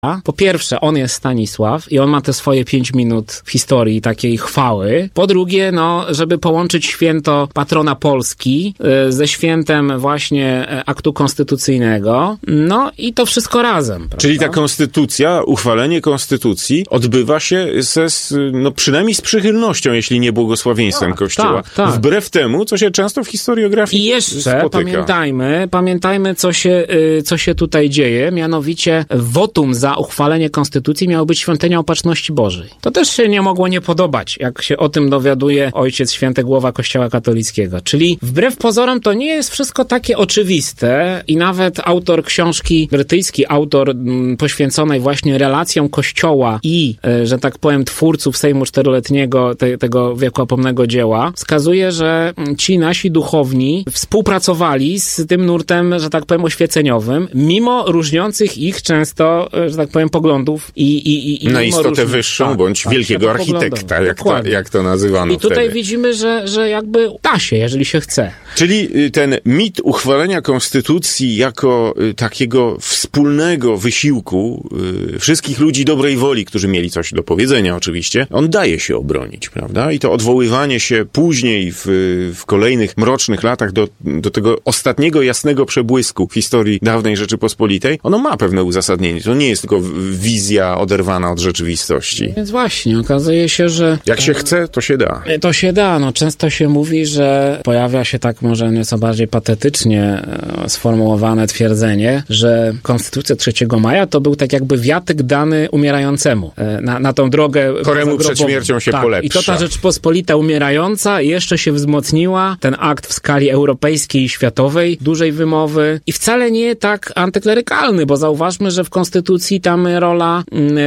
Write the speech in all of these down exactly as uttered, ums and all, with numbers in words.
Po pierwsze, on jest Stanisław i on ma te swoje pięć minut w historii takiej chwały. Po drugie, no, żeby połączyć święto patrona Polski y, ze świętem właśnie aktu konstytucyjnego, no i to wszystko razem. Prawda? Czyli ta konstytucja, uchwalenie konstytucji odbywa się ze, no przynajmniej z przychylnością, jeśli nie błogosławieństwem tak, Kościoła. Tak, tak. Wbrew temu, co się często w historiografii I jeszcze spotyka. pamiętajmy, pamiętajmy, co się, y, co się tutaj dzieje, mianowicie wotum za uchwalenie konstytucji miało być świątynia Opatrzności Bożej. To też się nie mogło nie podobać, jak się o tym dowiaduje ojciec święty głowa Kościoła katolickiego. Czyli wbrew pozorom to nie jest wszystko takie oczywiste i nawet autor książki, brytyjski autor m, poświęconej właśnie relacjom Kościoła i, e, że tak powiem, twórców Sejmu Czteroletniego, te, tego wiekopomnego dzieła, wskazuje, że ci nasi duchowni współpracowali z tym nurtem, że tak powiem, oświeceniowym, mimo różniących ich często, że tak powiem, poglądów i, i, i na istotę różnych, wyższą, tak, bądź tak, wielkiego architekta, jak to, jak to nazywano I tutaj wtedy. widzimy, że, że jakby da się, jeżeli się chce. Czyli ten mit uchwalenia konstytucji jako takiego wspólnego wysiłku wszystkich ludzi dobrej woli, którzy mieli coś do powiedzenia oczywiście, on daje się obronić, prawda? I to odwoływanie się później w, w kolejnych mrocznych latach do, do tego ostatniego jasnego przebłysku w historii dawnej Rzeczypospolitej, ono ma pewne uzasadnienie. To nie jest tylko wizja oderwana od rzeczywistości. Więc właśnie, okazuje się, że... Jak się chce, to się da. To się da. No, często się mówi, że pojawia się tak może nieco bardziej patetycznie sformułowane twierdzenie, że Konstytucja trzeciego maja to był tak jakby wiatyk dany umierającemu na, na tą drogę... Choremu przed śmiercią się tak. polepsza. I to ta Rzeczpospolita umierająca jeszcze się wzmocniła, ten akt w skali europejskiej i światowej, dużej wymowy i wcale nie tak antyklerykalny, bo zauważmy, że w Konstytucji tam rola,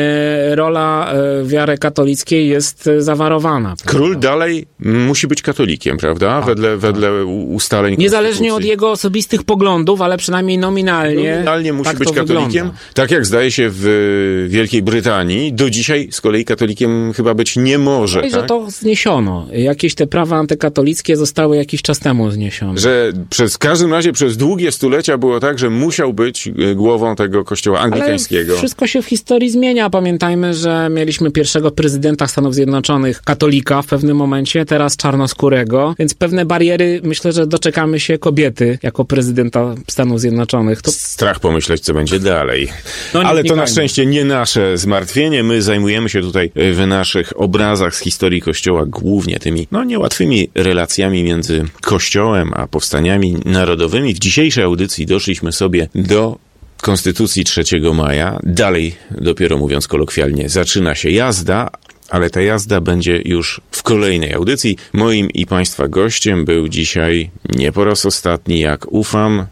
e, rola e, wiary katolickiej jest zawarowana. Prawda? Król dalej musi być katolikiem, prawda? Tak, wedle, tak. wedle ustaleń niezależnie od jego osobistych poglądów, ale przynajmniej nominalnie. Nominalnie musi tak być katolikiem. Wygląda. Tak jak zdaje się w Wielkiej Brytanii, do dzisiaj z kolei katolikiem chyba być nie może. I tak? że to zniesiono. Jakieś te prawa antykatolickie zostały jakiś czas temu zniesione. Że przez, w każdym razie przez długie stulecia było tak, że musiał być głową tego kościoła anglikańskiego. Ale wszystko się w historii zmienia. Pamiętajmy, że mieliśmy pierwszego prezydenta Stanów Zjednoczonych katolika w pewnym momencie, teraz czarnoskórego, więc pewne bariery, myślę, że doczekamy się kobiety jako prezydenta Stanów Zjednoczonych. To... Strach pomyśleć, co będzie dalej. No, nie, Ale nie to na fajnie. szczęście nie nasze zmartwienie. My zajmujemy się tutaj w naszych obrazach z historii Kościoła głównie tymi, no, niełatwymi relacjami między Kościołem a powstaniami narodowymi. W dzisiejszej audycji doszliśmy sobie do Konstytucji trzeciego maja. Dalej, dopiero mówiąc kolokwialnie, zaczyna się jazda, ale ta jazda będzie już w kolejnej audycji. Moim i Państwa gościem był dzisiaj, nie po raz ostatni, jak ufam,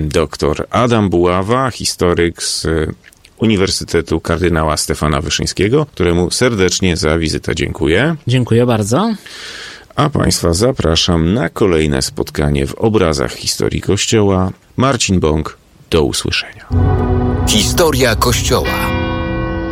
dr Adam Buława, historyk z Uniwersytetu Kardynała Stefana Wyszyńskiego, któremu serdecznie za wizytę dziękuję. Dziękuję bardzo. A Państwa zapraszam na kolejne spotkanie w obrazach historii Kościoła. Marcin Bąk, do usłyszenia. Historia Kościoła.